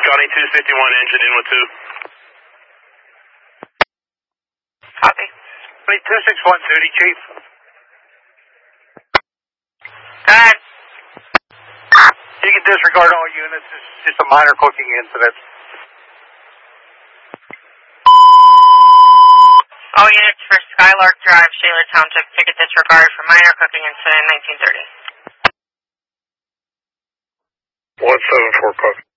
Johnny 251, engine in with 2. Copy. 261 duty, Chief. Go ahead. You can disregard all units. It's just a minor cooking incident. All units for Skylark Drive, Shaler Township, ticket disregard for minor cooking incident 1930. 174 copy.